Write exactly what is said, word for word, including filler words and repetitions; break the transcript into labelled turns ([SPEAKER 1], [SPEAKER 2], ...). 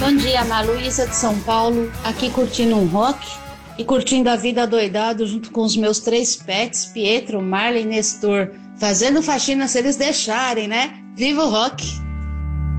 [SPEAKER 1] Bom dia, Maluísa de São Paulo, aqui curtindo um rock e curtindo a vida doidado junto com os meus três pets, Pietro, Marley e Nestor, fazendo faxina se eles deixarem, né? Viva o rock!